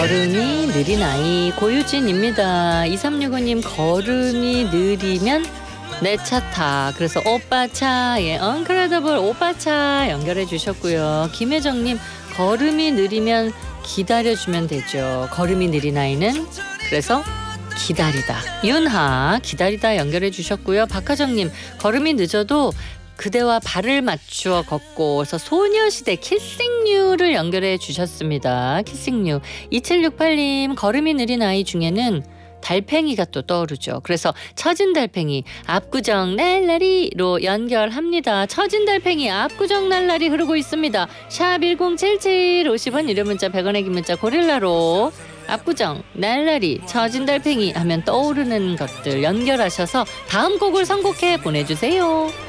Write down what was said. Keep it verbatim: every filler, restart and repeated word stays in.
걸음이 느린 아이 고유진입니다. 이삼육오 님 걸음이 느리면 내 차 타. 그래서 오빠 차에 언크레더블 오빠 차 연결해 주셨고요. 김혜정님 걸음이 느리면 기다려주면 되죠. 걸음이 느린 아이는 그래서 기다리다. 윤하 기다리다 연결해 주셨고요. 박하정님 걸음이 늦어도 그대와 발을 맞추어 걷고 그래서 소녀시대 키싱유를 연결해 주셨습니다. 키싱유. 이칠육팔 님 걸음이 느린 아이 중에는 달팽이가 또 떠오르죠. 그래서 처진 달팽이 압구정 날라리로 연결합니다. 처진 달팽이 압구정 날라리 흐르고 있습니다. 샵 일공칠칠 오십 원 유료 문자 백 원의 긴 문자 고릴라로 압구정 날라리 처진 달팽이 하면 떠오르는 것들 연결하셔서 다음 곡을 선곡해 보내주세요.